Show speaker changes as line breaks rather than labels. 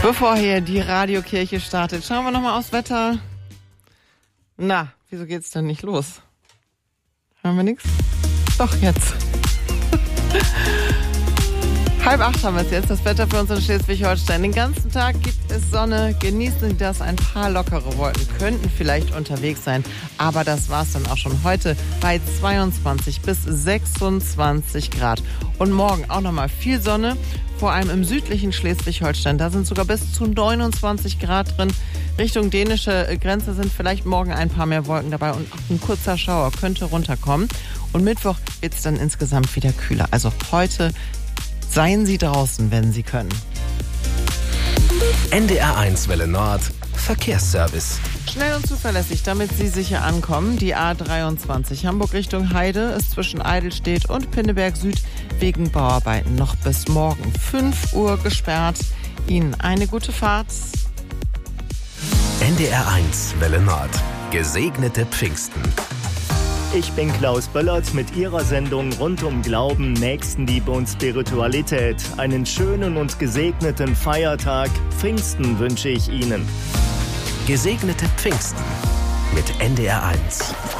Bevor hier die Radiokirche startet, schauen wir nochmal aufs Wetter. Na, wieso geht's denn nicht los? Hören wir nichts? Doch, jetzt. 7:30 haben wir es jetzt, das Wetter für uns in Schleswig-Holstein. Den ganzen Tag gibt es Sonne, genießen Sie das, ein paar lockere Wolken könnten vielleicht unterwegs sein, aber das war's dann auch schon heute bei 22 bis 26 Grad. Und morgen auch nochmal viel Sonne, vor allem im südlichen Schleswig-Holstein, da sind sogar bis zu 29 Grad drin. Richtung dänische Grenze sind vielleicht morgen ein paar mehr Wolken dabei und auch ein kurzer Schauer könnte runterkommen. Und Mittwoch wird es dann insgesamt wieder kühler. Also heute seien Sie draußen, wenn Sie können.
NDR1 Welle Nord Verkehrsservice.
Schnell und zuverlässig, damit Sie sicher ankommen. Die A23 Hamburg Richtung Heide ist zwischen Eidelstedt und Pinneberg Süd wegen Bauarbeiten noch bis morgen 5 Uhr gesperrt. Ihnen eine gute Fahrt.
NDR1 Welle Nord. Gesegnete Pfingsten.
Ich bin Klaus Böllert mit Ihrer Sendung rund um Glauben, Nächstenliebe und Spiritualität. Einen schönen und gesegneten Feiertag. Pfingsten wünsche ich Ihnen.
Gesegnete Pfingsten mit NDR1.